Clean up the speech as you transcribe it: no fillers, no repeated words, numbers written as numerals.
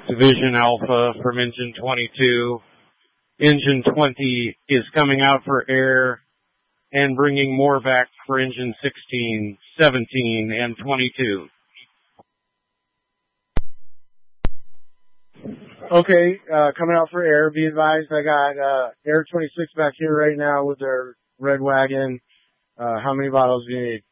Division Alpha from engine 22. Engine 20 is coming out for air and bringing more back for engine 16, 17, and 22. Okay, coming out for air. Be advised, I got Air 26 back here right now with their red wagon. How many bottles do you need?